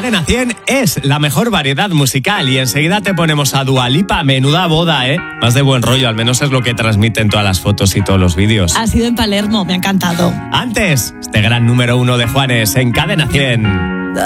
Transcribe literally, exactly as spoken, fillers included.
Cadena cien es la mejor variedad musical y enseguida te ponemos a Dua Lipa. Menuda boda, ¿eh? Más de buen rollo, al menos es lo que transmiten todas las fotos y todos los vídeos. Ha sido en Palermo, me ha encantado. Antes, este gran número uno de Juanes en Cadena cien.